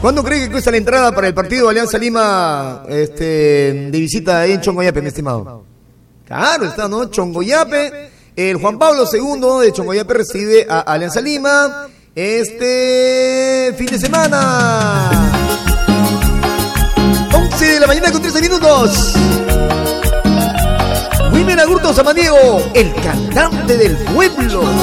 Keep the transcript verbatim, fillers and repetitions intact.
¿Cuándo cree que cuesta la entrada para el partido de Alianza Lima este, de visita ahí en Chongoyape, mi estimado? Claro, está, ¿no? Chongoyape. El Juan Pablo segundo de Chongoyape recibe a Alianza Lima este fin de semana. once de la mañana con trece minutos. Wilmer Agurto Samaniego, el cantante del pueblo.